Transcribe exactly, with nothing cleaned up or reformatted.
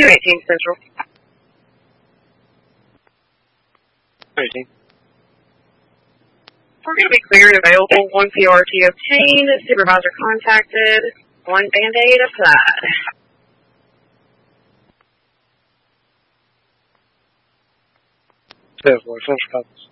two eighteen Central. eighteen. We're going to be cleared available. One P R T obtained. Supervisor contacted. One Band-Aid applied. Ten four, Central copies.